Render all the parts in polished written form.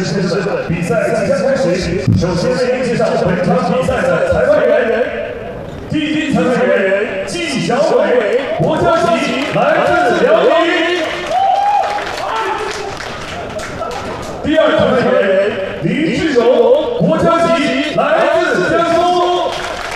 士们，比赛即将开始。首先为您介绍本场比赛的裁判员。第一裁判员纪小伟，国家级，来自辽宁。第二裁判员林志荣，国家级，来自江苏。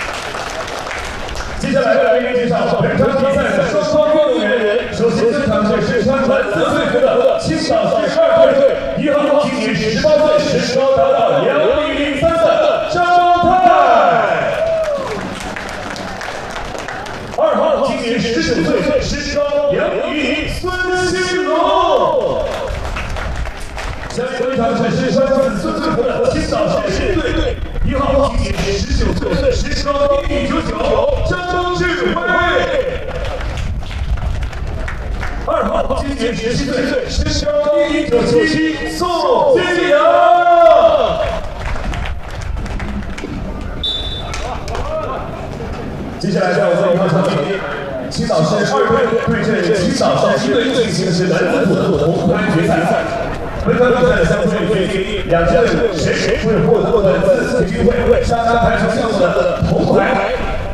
接下来为您介绍本场比赛的双方运动员。首先登场的是穿蓝色队服的青岛市12队，1号今年18岁，身高达到2.03的张泰。2号今年19岁，身高2.1孙兴龙。下面登场的是穿紫色队服的青岛市10队，1号今年19岁，身高1.99张志辉。2号今年17岁，身高1.97宋金阳。接下来在我们一号场地，青岛市2队对阵青岛市1队进行的是男子组的铜牌决赛。本场比赛的相互对决，两项谁会获得本次体育会沙滩排球项目的铜牌？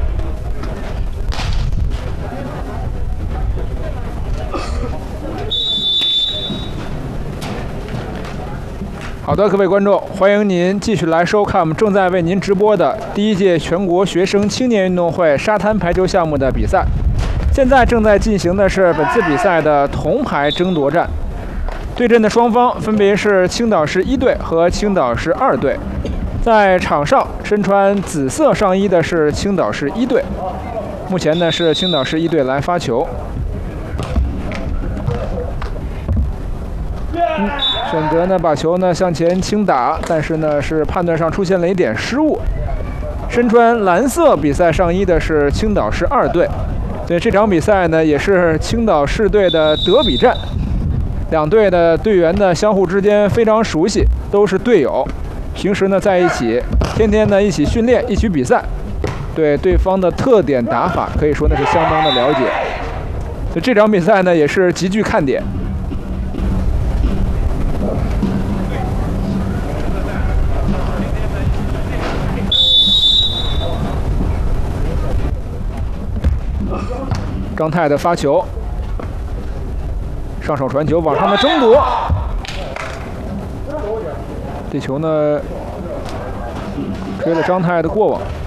好的，各位观众，欢迎您继续来收看我们正在为您直播的第1届全国学生青年运动会沙滩排球项目的比赛。现在正在进行的是本次比赛的铜牌争夺战，对阵的双方分别是青岛市1队和青岛市2队。在场上身穿紫色上衣的是青岛市1队，目前呢是青岛市1队来发球。选择呢把球呢向前轻打，但是呢是判断上出现了一点失误。身穿蓝色比赛上衣的是青岛市2队，所以这场比赛呢也是青岛市队的德比战。两队的队员呢相互之间非常熟悉，都是队友，平时呢在一起，天天呢一起训练，一起比赛，对对方的特点打法可以说呢是相当的了解。所以这场比赛呢也是极具看点。张泰的发球，上手传球，往上的争夺，这球呢吹了张泰的过网。